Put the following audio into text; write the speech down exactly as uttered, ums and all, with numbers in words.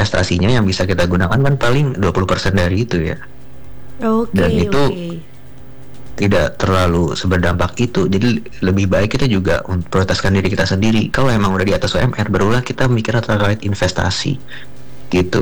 investasinya yang bisa kita gunakan kan paling dua puluh persen dari itu ya. Oke, Dan itu oke. tidak terlalu seberdampak itu. Jadi lebih baik kita juga prioritaskan diri kita sendiri. Kalau emang udah di atas U M R, barulah kita mikir terkait investasi gitu.